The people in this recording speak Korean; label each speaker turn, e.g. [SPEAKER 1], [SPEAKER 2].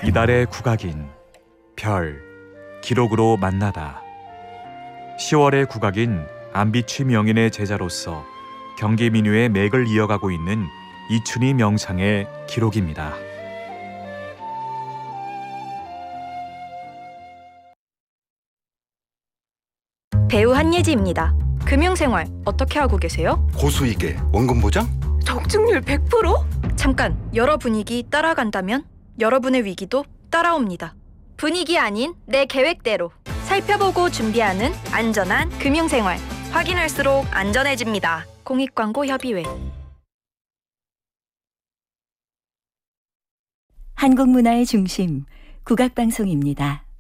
[SPEAKER 1] 이달의 국악인 별 기록으로 만나다. 10월의 국악인 안비취 명인의 제자로서 경기 민요의 맥을 이어가고 있는 이춘희 명창의 기록입니다.
[SPEAKER 2] 배우 한예지입니다. 금융생활 어떻게 하고 계세요?
[SPEAKER 3] 고수익에 원금 보장?
[SPEAKER 2] 적중률 100%? 잠깐, 여러 분위기 따라간다면 여러분의 위기도 따라옵니다. 분위기 아닌 내 계획대로 살펴보고 준비하는 안전한 금융생활. 확인할수록 안전해집니다. 공익광고협의회.
[SPEAKER 4] 한국문화의 중심, 국악방송입니다.